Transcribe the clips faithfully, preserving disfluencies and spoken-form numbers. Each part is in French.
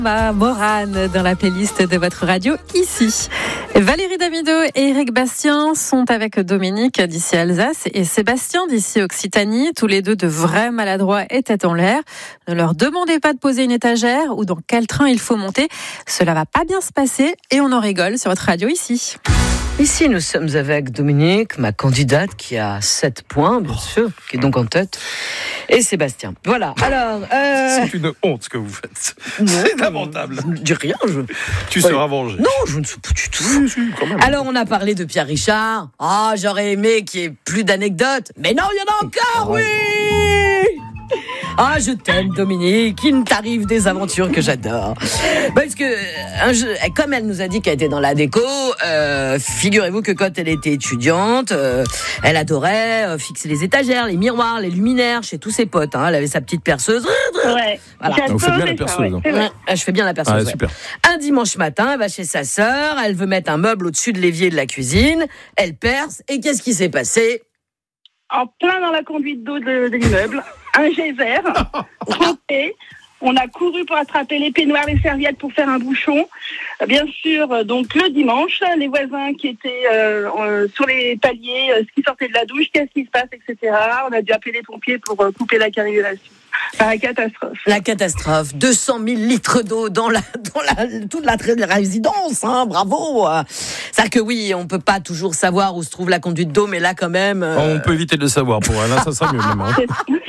Ma Morane dans la playlist de votre radio ici. Valérie Damido et Éric Bastien sont avec Dominique d'ici Alsace et Sébastien d'ici Occitanie, tous les deux de vrais maladroits et tête en l'air. Ne leur demandez pas de poser une étagère ou dans quel train il faut monter. Cela va pas bien se passer et on en rigole sur votre radio ici. Ici, nous sommes avec Dominique, ma candidate qui a sept points, bien sûr, qui est donc en tête, et Sébastien. Voilà, alors... Euh... C'est une honte ce que vous faites. Non, c'est lamentable. Je ne dis rien. Je... Tu ouais. seras vengé. Non, je ne suis pas du tout. Oui, si, quand même. Alors, on a parlé de Pierre Richard. Ah, oh, j'aurais aimé qu'il y ait plus d'anecdotes. Mais non, il y en a encore, oui. Ah, je t'aime, Dominique. Il t'arrive des aventures que j'adore. Parce que, un jeu, comme elle nous a dit qu'elle était dans la déco, euh, figurez-vous que quand elle était étudiante, euh, elle adorait euh, fixer les étagères, les miroirs, les luminaires chez tous ses potes. Hein. Elle avait sa petite perceuse. Ouais. Voilà. Vous faites bien la perceuse. Ça, ouais. Ouais, je fais bien la perceuse. Ah, ouais. super. Un dimanche matin, elle va chez sa sœur. Elle veut mettre un meuble au-dessus de l'évier de la cuisine. Elle perce. Et qu'est-ce qui s'est passé ? En plein dans la conduite d'eau de, de l'immeuble, un geyser, trempé. On a couru pour attraper les peignoirs, les serviettes pour faire un bouchon. Bien sûr, donc le dimanche, les voisins qui étaient euh, euh, sur les paliers, euh, qui sortaient de la douche, qu'est-ce qui se passe, et cetera. On a dû appeler les pompiers pour euh, couper la canalisation. Enfin, la catastrophe. La catastrophe. deux cent mille litres d'eau dans la, dans la, toute la, la résidence, hein, bravo. C'est-à-dire que oui, on peut pas toujours savoir où se trouve la conduite d'eau, mais là quand même... Euh... On peut éviter de le savoir pour elle, là, ça sera mieux même. Hein.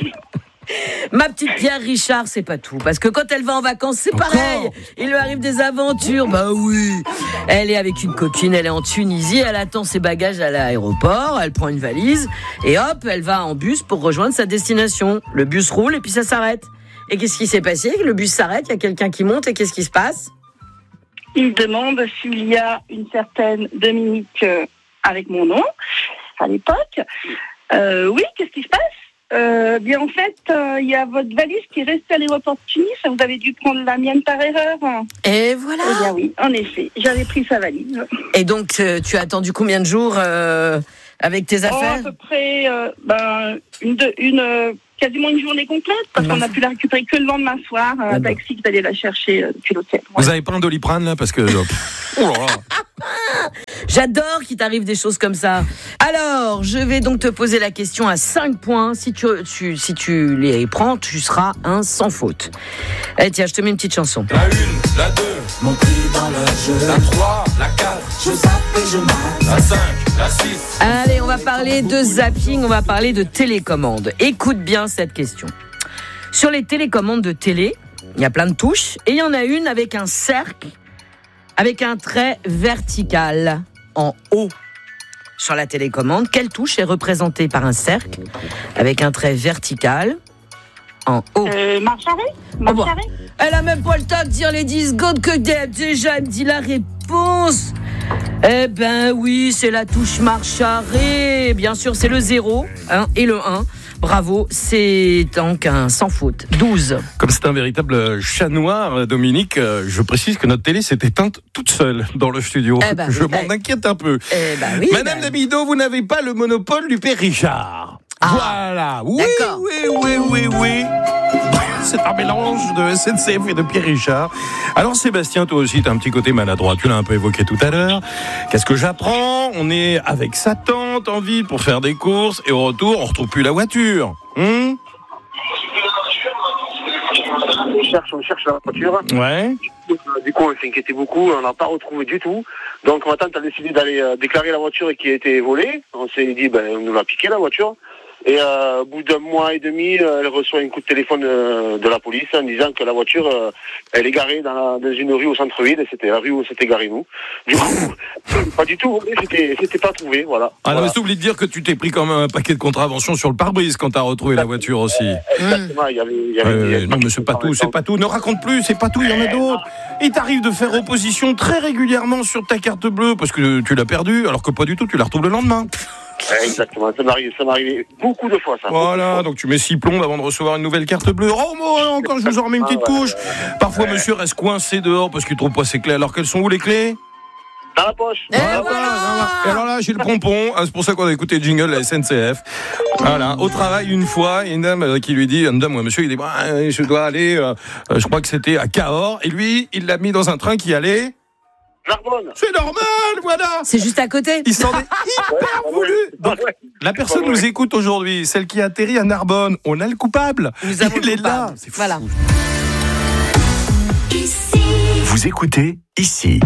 Ma petite Pierre Richard, c'est pas tout. Parce que quand elle va en vacances, c'est Encore pareil. Il lui arrive des aventures. Bah oui. Elle est avec une copine, elle est en Tunisie. Elle attend ses bagages à l'aéroport. Elle prend une valise. Et hop, elle va en bus pour rejoindre sa destination. Le bus roule et puis ça s'arrête. Et qu'est-ce qui s'est passé ? Le bus s'arrête, il y a quelqu'un qui monte et qu'est-ce qui se passe ? Il demande s'il y a une certaine Dominique euh, avec mon nom à l'époque. Euh, oui, qu'est-ce qui se passe ? Euh, bien en fait, il euh, y a votre valise qui est restée à l'aéroport de Tunis. Vous avez dû prendre la mienne par erreur. Et voilà. Eh bien oui, en effet, j'avais pris sa valise. Et donc, euh, tu as attendu combien de jours euh, avec tes affaires ? Oh, à peu près, euh, ben, une, de, une euh, quasiment une journée complète, parce bah. qu'on a pu la récupérer que le lendemain soir. Un bah. taxi qui allait la chercher euh, depuis l'hôtel. Ouais. Vous avez pas un Doliprane là parce que. Oh là là. J'adore qu'il t'arrive des choses comme ça. Alors, je vais donc te poser la question à cinq points. Si tu, tu, si tu les prends, tu seras un sans faute. Eh tiens, je te mets une petite chanson. La une, la deux, mon prix dans le jeu. La trois, la quatre, je zappe et je mate. La cinq, la six. Allez, on va parler de zapping, on va parler de télécommande. Écoute bien cette question. Sur les télécommandes de télé, il y a plein de touches et il y en a une avec un cercle, avec un trait vertical en haut. Sur la télécommande, quelle touche est représentée par un cercle avec un trait vertical en haut ? Euh, marche arrêt Marche Oh, bah. arrêt Elle a même pas le temps de dire les dix secondes que déjà elle me dit la réponse. Eh ben oui, c'est la touche marche arrêt. Bien sûr, c'est le zéro hein, et le un. Bravo, c'est donc un sans faute. douze. Comme c'est un véritable chat noir, Dominique, je précise que notre télé s'est éteinte toute seule dans le studio. Eh ben, je oui, m'en eh. inquiète un peu. Eh ben oui. Madame ben... Damido, vous n'avez pas le monopole du Père Richard. Ah, voilà. Oui, d'accord. oui, oui, oui, oui. C'est un mélange de S N C F et de Pierre Richard. Alors Sébastien, toi aussi, tu as un petit côté maladroit. Tu l'as un peu évoqué tout à l'heure. Qu'est-ce que j'apprends ? On est avec sa tante en ville pour faire des courses et au retour, on retrouve plus la voiture. Hum On cherche, on cherche la voiture. Ouais. Du coup, on s'inquiétait beaucoup, on n'a pas retrouvé du tout. Donc ma tante a décidé d'aller euh, déclarer la voiture qui a été volée. On s'est dit, ben, on nous l'a piqué la voiture. Et euh, au bout d'un mois et demi, euh, elle reçoit un coup de téléphone euh, de la police en disant que la voiture, euh, elle est garée dans, la, dans une rue au centre-ville. Et c'était la rue où s'était garé nous. Du coup, pas du tout, c'était, c'était pas trouvé, voilà. Ah non, voilà. mais t'oublies de dire que tu t'es pris quand même un paquet de contraventions sur le pare-brise quand t'as retrouvé la voiture aussi. Exactement, il y avait... Il y avait Euh, il y avait non mais c'est pas tout, c'est pas tout. Ne raconte plus, c'est pas tout, il y en a d'autres. Il t'arrive de faire opposition très régulièrement sur ta carte bleue parce que tu l'as perdue, alors que pas du tout, tu la retrouves le lendemain. Exactement, ça m'arrive, ça m'arrive beaucoup de fois ça. Voilà, donc tu mets six plombes avant de recevoir une nouvelle carte bleue. Oh moi, encore je vous en remets une petite Ah, ouais, couche. Parfois monsieur reste coincé dehors parce qu'il trouve pas ses clés. Alors qu'elles sont où les clés ? Dans la poche. Et Voilà, voilà. voilà. Et alors là, j'ai le pompon. Ah, c'est pour ça qu'on a écouté le jingle de la S N C F. Voilà. Au travail, une fois, il y a une dame euh, qui lui dit, une dame ou un monsieur, il dit, bah, je dois aller, euh, euh, je crois que c'était à Cahors. Et lui, il l'a mis dans un train qui allait. Narbonne. C'est normal, voilà. C'est juste à côté. Il s'en est hyper voulu. Donc, la personne nous écoute aujourd'hui, celle qui atterrit à Narbonne. On a le coupable. Nous avons il le est là. coupable. C'est fou. Voilà. Vous écoutez ici.